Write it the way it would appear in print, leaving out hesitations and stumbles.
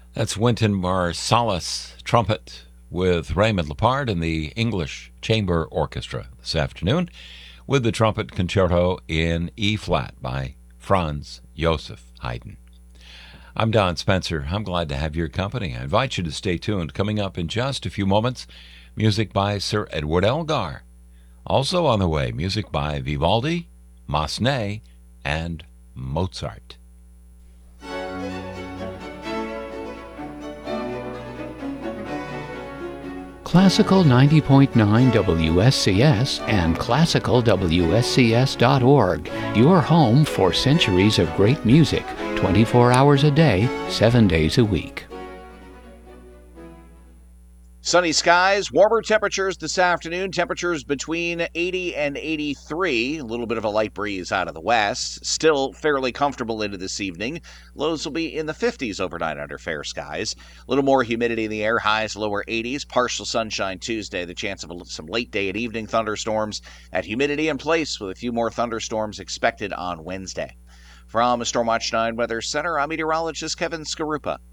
That's Wynton Marsalis trumpet with Raymond Lepard and the English Chamber Orchestra this afternoon with the trumpet concerto in E-flat by Franz Joseph Haydn. I'm Don Spencer. I'm glad to have your company. I invite you to stay tuned. Coming up in just a few moments, music by Sir Edward Elgar. Also on the way, music by Vivaldi, Massenet, and Mozart. Classical 90.9 WSCS and classicalwscs.org, your home for centuries of great music, 24 hours a day, 7 days a week. Sunny skies, warmer temperatures this afternoon. Temperatures between 80 and 83. A little bit of a light breeze out of the west. Still fairly comfortable into this evening. Lows will be in the 50s overnight under fair skies. A little more humidity in the air. Highs lower 80s. Partial sunshine Tuesday. The chance of some late day and evening thunderstorms. That humidity in place with a few more thunderstorms expected on Wednesday. From Stormwatch 9 Weather Center, I'm meteorologist Kevin Skarupa.